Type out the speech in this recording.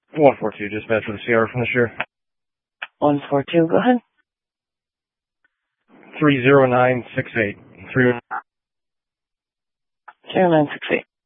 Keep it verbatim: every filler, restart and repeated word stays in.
one four two, dispatch for the Sierra from the sheriff. one four two, go ahead. three zero nine six eight. three zero nine six eight.